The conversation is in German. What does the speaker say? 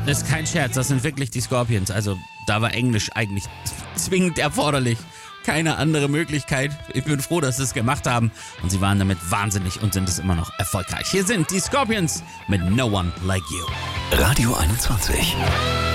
Das ist kein Scherz, das sind wirklich die Scorpions. Also da war Englisch eigentlich zwingend erforderlich. Keine andere Möglichkeit. Ich bin froh, dass sie es gemacht haben. Und sie waren damit wahnsinnig und sind es immer noch erfolgreich. Hier sind die Scorpions mit No One Like You. Radio 21.